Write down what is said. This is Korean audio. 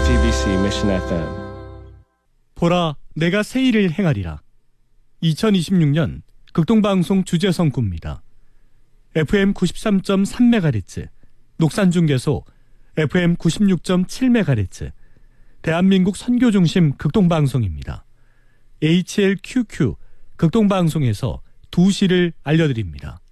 JTBC Mission FM. 보라, 내가 새 일을 행하리라. 2026년 극동방송 주제선구입니다. FM 93.3MHz, 녹산중계소 FM 96.7MHz, 대한민국 선교중심 극동방송입니다. HLQQ 극동방송에서 2시를 알려드립니다.